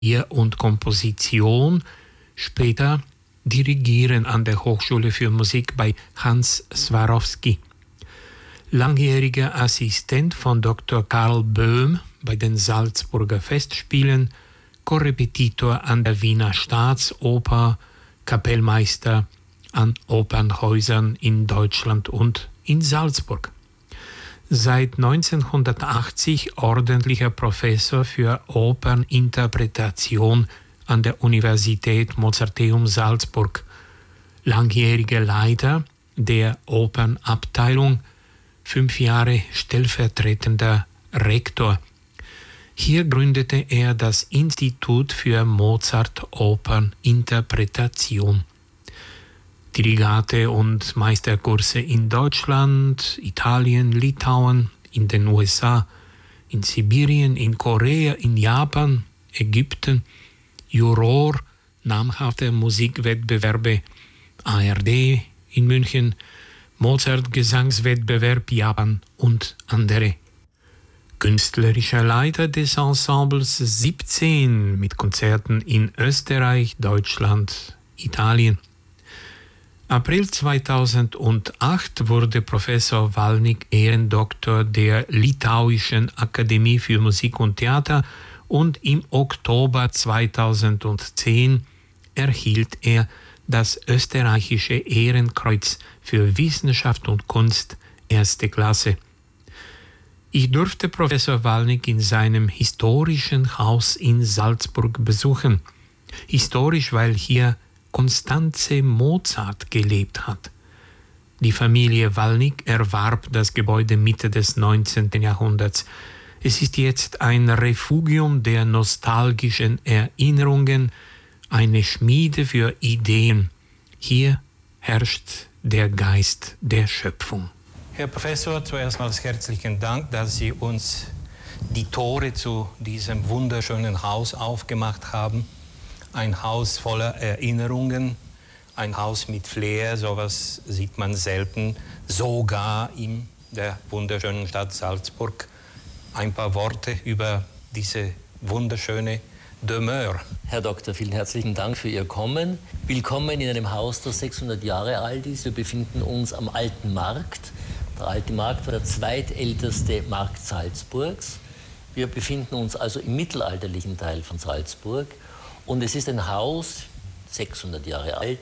und Komposition, später Dirigieren an der Hochschule für Musik bei Hans Swarowski. Langjähriger Assistent von Dr. Karl Böhm bei den Salzburger Festspielen, Korrepetitor an der Wiener Staatsoper, Kapellmeister an Opernhäusern in Deutschland und in Salzburg. Seit 1980 ordentlicher Professor für Operninterpretation an der Universität Mozarteum Salzburg, langjähriger Leiter der Opernabteilung, 5 Jahre stellvertretender Rektor. Hier gründete er das Institut für Mozart-Operninterpretation. Dirigate und Meisterkurse in Deutschland, Italien, Litauen, in den USA, in Sibirien, in Korea, in Japan, Ägypten, Juror, namhafte Musikwettbewerbe, ARD in München, Mozart-Gesangswettbewerb Japan und andere. Künstlerischer Leiter des Ensembles 17 mit Konzerten in Österreich, Deutschland, Italien. April 2008 wurde Professor Walnik Ehrendoktor der Litauischen Akademie für Musik und Theater und im Oktober 2010 erhielt er das österreichische Ehrenkreuz für Wissenschaft und Kunst erste Klasse. Ich durfte Professor Walnik in seinem historischen Haus in Salzburg besuchen. Historisch, weil hier Constanze Mozart gelebt hat. Die Familie Walnik erwarb das Gebäude Mitte des 19. Jahrhunderts. Es ist jetzt ein Refugium der nostalgischen Erinnerungen, eine Schmiede für Ideen. Hier herrscht der Geist der Schöpfung. Herr Professor, zuerst mal herzlichen Dank, dass Sie uns die Tore zu diesem wunderschönen Haus aufgemacht haben. Ein Haus voller Erinnerungen, ein Haus mit Flair, sowas sieht man selten, sogar in der wunderschönen Stadt Salzburg. Ein paar Worte über diese wunderschöne Demeure. Herr Doktor, vielen herzlichen Dank für Ihr Kommen. Willkommen in einem Haus, das 600 Jahre alt ist. Wir befinden uns am Alten Markt. Der Alte Markt war der zweitälteste Markt Salzburgs. Wir befinden uns also im mittelalterlichen Teil von Salzburg. Und es ist ein Haus, 600 Jahre alt,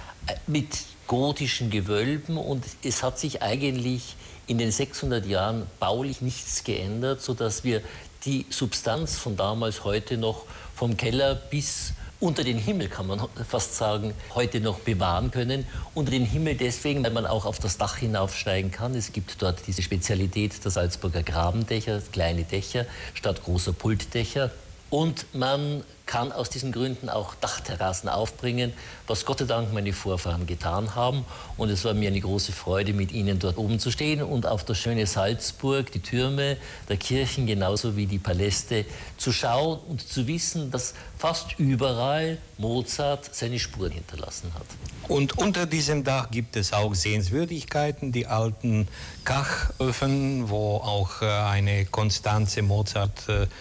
mit gotischen Gewölben. Und es hat sich eigentlich in den 600 Jahren baulich nichts geändert, sodass wir die Substanz von damals heute noch vom Keller bis unter den Himmel, kann man fast sagen, heute noch bewahren können. Unter den Himmel deswegen, weil man auch auf das Dach hinaufsteigen kann. Es gibt dort diese Spezialität der Salzburger Grabendächer, kleine Dächer statt großer Pultdächer. Und man kann aus diesen Gründen auch Dachterrassen aufbringen, was Gott sei Dank meine Vorfahren getan haben. Und es war mir eine große Freude, mit Ihnen dort oben zu stehen und auf das schöne Salzburg, die Türme der Kirchen, genauso wie die Paläste, zu schauen und zu wissen, dass fast überall Mozart seine Spuren hinterlassen hat. Und unter diesem Dach gibt es auch Sehenswürdigkeiten, die alten Kachöfen, wo auch eine Constanze Mozart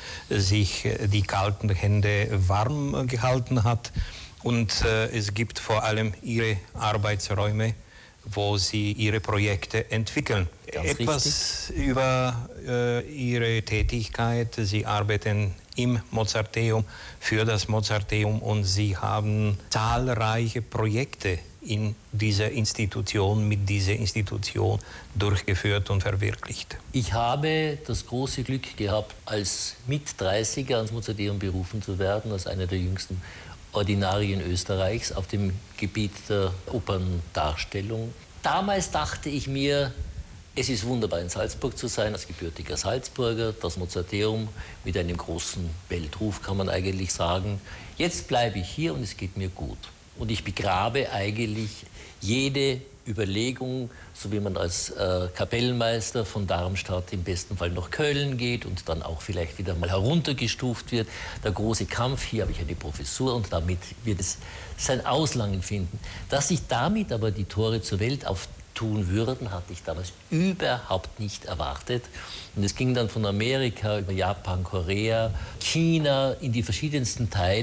sich die kalten Hände warm gehalten hat. Und es gibt vor allem ihre Arbeitsräume, wo sie ihre Projekte entwickeln. Ganz Etwas richtig über ihre Tätigkeit. Sie arbeiten im Mozarteum, für das Mozarteum, und sie haben zahlreiche Projekte in dieser Institution, mit dieser Institution durchgeführt und verwirklicht. Ich habe das große Glück gehabt, als Mit-30er ans Mozarteum berufen zu werden, als einer der jüngsten Ordinarien Österreichs auf dem Gebiet der Operndarstellung. Damals dachte ich mir, es ist wunderbar, in Salzburg zu sein, als gebürtiger Salzburger, das Mozarteum mit einem großen Weltruf, kann man eigentlich sagen. Jetzt bleibe ich hier und es geht mir gut. Und ich begrabe eigentlich jede Überlegung, so wie man als Kapellmeister von Darmstadt im besten Fall nach Köln geht und dann auch vielleicht wieder mal heruntergestuft wird. Der große Kampf, hier habe ich eine Professur und damit wird es sein Auslangen finden. Dass sich damit aber die Tore zur Welt auf tun würden, hatte ich damals überhaupt nicht erwartet. Und es ging dann von Amerika über Japan, Korea, China in die verschiedensten Teile.